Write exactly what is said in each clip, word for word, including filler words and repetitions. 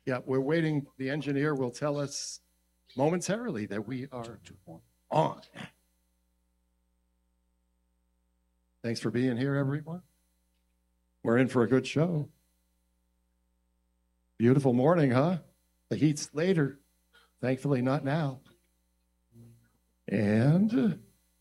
Yeah, we're waiting. The engineer will tell us momentarily that we are on. Thanks for being here, everyone. We're in for a good show. Beautiful morning, huh? The heat's later. Thankfully, not now. And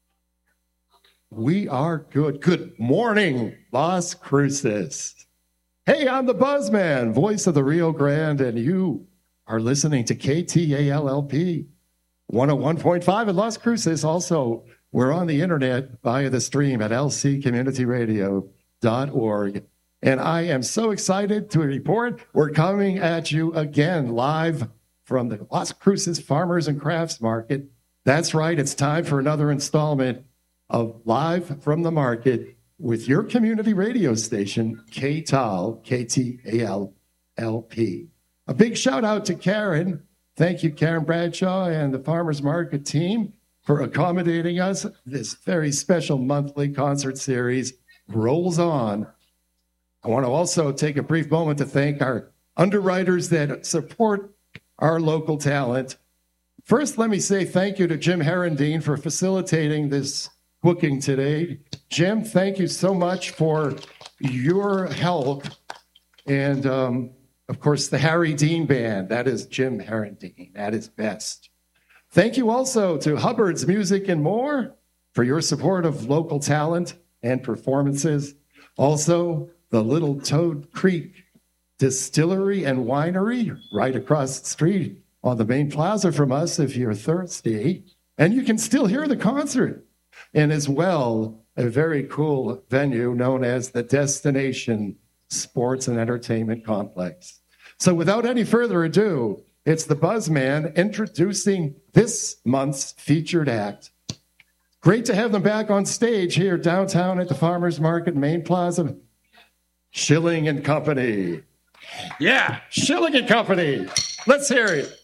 we are good. Good morning, Las Cruces. Hey, I'm the Buzzman, voice of the Rio Grande, and you are listening to K T A L L P one oh one point five in Las Cruces. Also, we're on the internet via the stream at L C community radio dot org. And I am so excited to report we're coming at you again live from the Las Cruces Farmers and Crafts Market. That's right, it's time for another installment of Live from the Market with your community radio station, K T A L, K T A L L P. A big shout out to Karen. Thank you, Karen Bradshaw and the Farmers Market team for accommodating us. This very special monthly concert series rolls on. I want to also take a brief moment to thank our underwriters that support our local talent. First, let me say thank you to Jim Herendine for facilitating this booking today. Jim, thank you so much for your help. And um, of course, the Harry Dean Band, that is Jim Herendine, at his best. Thank you also to Hubbard's Music and More for your support of local talent and performances. Also, the Little Toad Creek Distillery and Winery right across the street on the main plaza from us if you're thirsty. And you can still hear the concert. And as well, a very cool venue known as the Destination Sports and Entertainment Complex. So without any further ado, it's the Buzzman introducing this month's featured act. Great to have them back on stage here downtown at the Farmers Market Main Plaza. Schilling and Company. Yeah, Schilling and Company. Let's hear it.